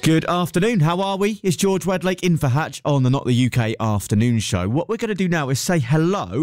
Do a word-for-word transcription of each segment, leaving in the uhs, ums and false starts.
Good afternoon, how are we? It's George Wedlake in for Hatch on the Not the U K Afternoon Show. What we're going to do now is say hello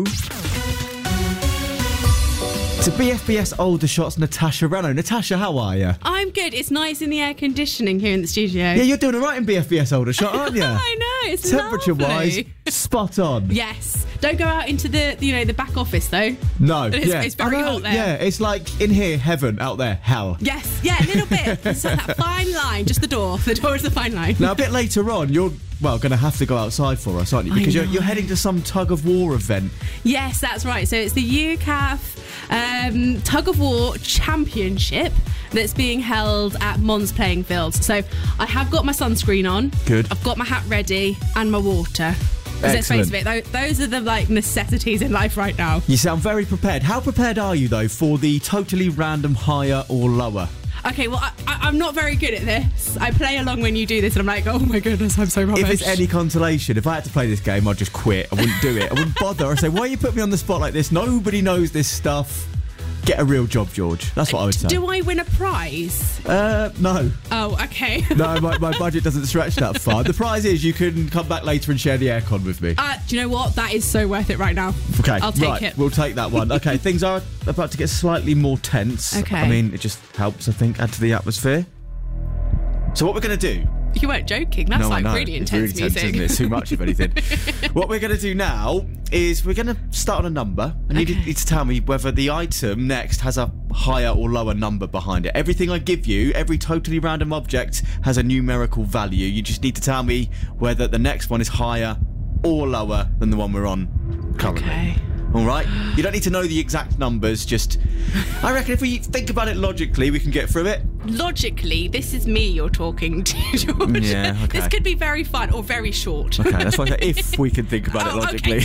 to B F B S Aldershot's Natasha Reno. Natasha, how are you? I'm good. It's nice in the air conditioning here in the studio. Yeah, you're doing all right in B F B S Aldershot, aren't you? I know, it's Temperature-wise, lovely. spot on. Yes. Don't go out into the, you know, the back office though. No, It's, yeah. it's very I know, hot there. Yeah, it's like in here, heaven, out there, hell. Yes, yeah, a little bit. It's like that fine line, just the door. The door is the fine line. Now, a bit later on, you're, well, going to have to go outside for us, aren't you? Because you're, you're heading to some tug-of-war event. Yes, that's right. So it's the U C A F um, Tug of War Championship that's being held at Mons Playing Fields. So I have got my sunscreen on. Good. I've got my hat ready and my water. Because let's face it, tho- those are the like necessities in life right now. You sound very prepared. How prepared are you, though, for the totally random higher or lower? Okay, well, I, I, I'm not very good at this. I play along when you do this, and I'm like, oh my goodness, I'm so rubbish. If it's any consolation, if I had to play this game, I'd just quit. I wouldn't do it. I wouldn't bother. I'd say, why you put me on the spot like this? Nobody knows this stuff. Get a real job, George. That's what I would say. Do I win a prize? Uh, no. Oh, okay. No, my, my budget doesn't stretch that far. The prize is you can come back later and share the aircon with me. Uh, do you know what? That is so worth it right now. Okay, I'll take right, it. We'll take that one. Okay, things are about to get slightly more tense. Okay. I mean, it just helps, I think, add to the atmosphere. So what we're going to do... You weren't joking. That's no, like I know. really It's intense really music. Tense, isn't it? It's too much, if anything. What we're going to do now is we're going to start on a number. And Okay. you need to tell me whether the item next has a higher or lower number behind it. Everything I give you, every totally random object has a numerical value. You just need to tell me whether the next one is higher or lower than the one we're on currently. Okay. All right? You don't need to know the exact numbers, just... I reckon if we think about it logically, we can get through it. Logically, this is me you're talking to, George. Yeah, okay. This could be very fun or very short. Okay, that's why I say if we can think about it Oh, logically.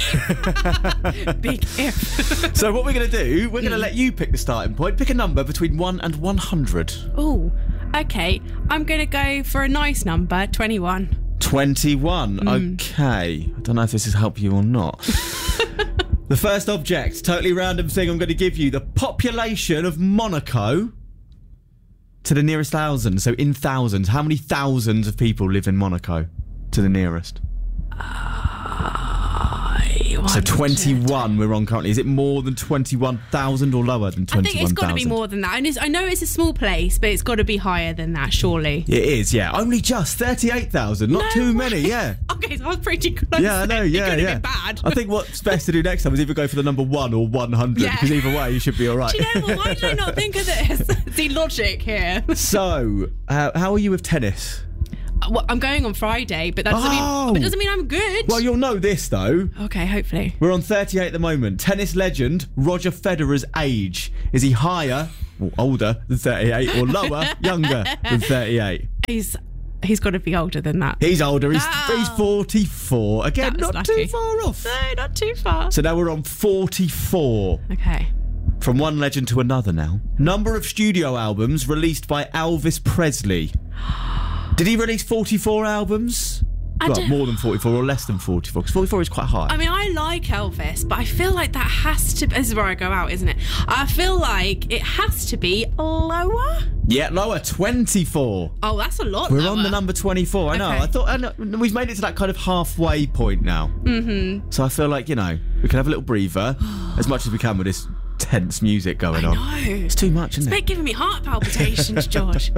okay. Big if. So what we're going to do, we're going to let you pick the starting point. Pick a number between one and one hundred. Oh, okay. I'm going to go for a nice number, twenty-one. twenty-one. Mm. Okay. I don't know if this has helped you or not. The first object, totally random thing I'm going to give you, the population of Monaco to the nearest thousand. So in thousands, how many thousands of people live in Monaco to the nearest? So twenty-one we're on currently. Is it more than twenty-one thousand or lower than twenty-one thousand? I think it's got to be more than that. And it's, I know it's a small place, but it's got to be higher than that, surely. It is, yeah. Only just thirty-eight thousand. Not No too way. many, yeah. Okay, so I was pretty close. Yeah, I know, then. yeah, It could yeah. have been bad. I think what's best to do next time is either go for the number one or one hundred, Yeah. because either way you should be all right. Do you know what? Why did I not think of this? See logic here. So, uh, how are you with tennis? Well, I'm going on Friday, but that doesn't, Oh. mean, but it doesn't mean I'm good. Well, you'll know this, though. Okay, hopefully. We're on thirty-eight at the moment. Tennis legend Roger Federer's age. Is he higher or older than thirty-eight or lower, younger than thirty-eight? He's he's got to be older than that. He's older. He's, Oh. he's forty-four. Again, That was not lucky. too far off. No, not too far. So now we're on forty-four. Okay. From one legend to another now. Number of studio albums released by Elvis Presley. Did he release forty-four albums? I well, don't- more than forty-four or less than forty-four? Because forty-four is quite high. I mean, I like Elvis, but I feel like that has to... This is where I go out, isn't it? I feel like it has to be lower. yeah, lower, twenty-four. Oh, that's a lot We're lower. on the number twenty-four. I know. Okay. I thought I know, we've made it to that kind of halfway point now. Mm-hmm. So I feel like, you know, we can have a little breather as much as we can with this tense music going I on. know. It's too much, isn't It's it? giving me heart palpitations, George.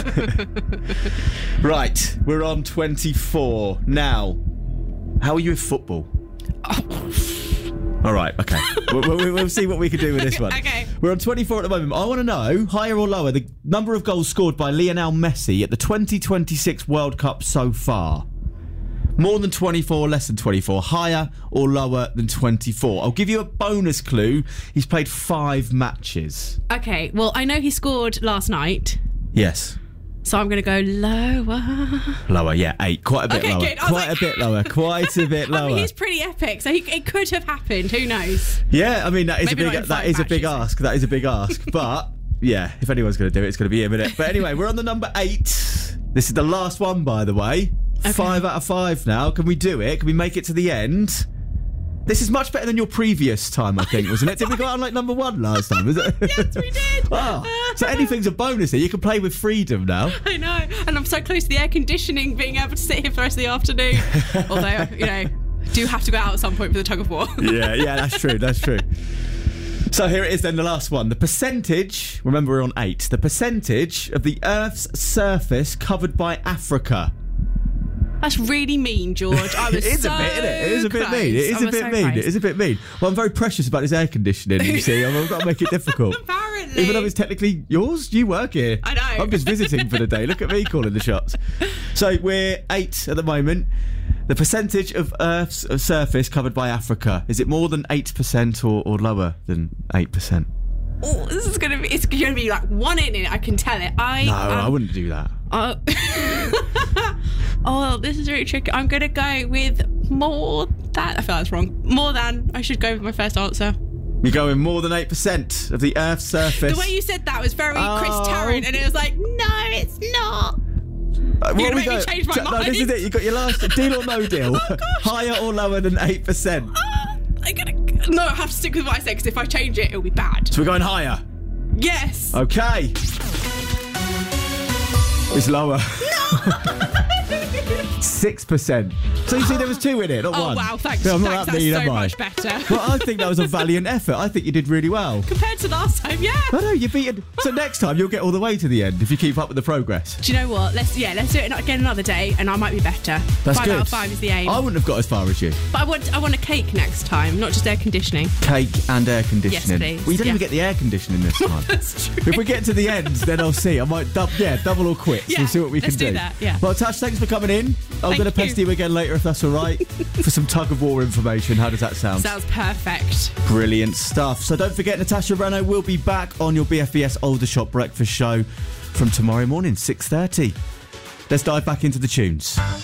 Right, we're on twenty-four. Now, how are you with football? All right, okay. we'll, we'll, we'll see what we can do with this one. Okay. We're on twenty-four at the moment. I want to know, higher or lower, the number of goals scored by Lionel Messi at the twenty twenty-six World Cup so far. More than twenty-four, less than twenty-four. Higher or lower than twenty-four. I'll give you a bonus clue. He's played five matches. Okay, well, I know he scored last night, Yes. so I'm going to go lower. Lower, yeah, eight. Quite a bit Okay, lower. good. I was Quite like- a bit lower. Quite a bit lower. I mean, he's pretty epic, so he, it could have happened. Who knows? Yeah, I mean, that is Maybe a not big in that five is a big matches. ask. That is a big ask. But yeah, if anyone's going to do it, it's going to be him, isn't it? But anyway, we're on the number eight. This is the last one, by the way. Okay. Five out of five now. Can we do it? Can we make it to the end? This is much better than your previous time, I think, wasn't it? Did we go out like number one last time? Was it? Yes, we did. Oh, so anything's a bonus here. You can play with freedom now. I know. And I'm so close to the air conditioning, being able to sit here for the rest of the afternoon. Although, you know, do have to go out at some point for the tug of war. Yeah, yeah, that's true. That's true. So here it is then, the last one. The percentage, remember we're on eight, the percentage of the Earth's surface covered by Africa. That's really mean, George. I was It is so a bit, isn't it? It is a bit close. mean. It is I a was bit so mean. close. It is a bit mean. Well, I'm very precious about this air conditioning, you see. I've got to make it difficult. Apparently. Even though it's technically yours, you work here. I know. I'm just visiting for the day. Look at me calling the shots. So we're eight at the moment. The percentage of Earth's surface covered by Africa, is it more than eight percent or, or lower than eight percent? Oh, this is gonna be. It's gonna be like one in it. I can tell it. I. No, um, I wouldn't do that. Uh, oh, this is really tricky. I'm gonna go with more than. I feel that's wrong. More than. I should go with my first answer. You're going more than eight percent of the Earth's surface. The way you said that was very Oh. Chris Tarrant, and it was like, no, it's not. Uh, You're what gonna we make me go- change my So- No, mind. this is it. You got your last deal or no deal. Oh, gosh. Higher or lower than eight percent. Ah, I gotta. No, I have to stick with what I said because if I change it, it'll be bad. So we're going higher. Yes. Okay. It's lower. Six percent. So you see, there was two in it, not Oh one. wow, thanks. So I'm not thanks. that That's mean, so am I? much better. Well, I think that was a valiant effort. I think you did really well. Compared to last time, yeah. I know, you beat it. So next time you'll get all the way to the end if you keep up with the progress. Do you know what? Let's yeah, let's do it again another day, and I might be better. That's five good. out of five is the aim. I wouldn't have got as far as you. But I want I want a cake next time, not just air conditioning. Cake and air conditioning. Yes, please. We don't Yeah. even get the air conditioning this time. That's true. If we get to the end, then I'll see. I might, dub, yeah, double or quit. Yeah, We'll see what we let's can do that, yeah. Well, Tash, thanks for coming in. I'm Thank going to pester you. you again later if that's all right for some tug of war information. How does that sound? Sounds perfect. Brilliant stuff. So don't forget, Natasha Renault will be back on your B F B S Aldershot Breakfast Show from tomorrow morning, six thirty. Let's dive back into the tunes.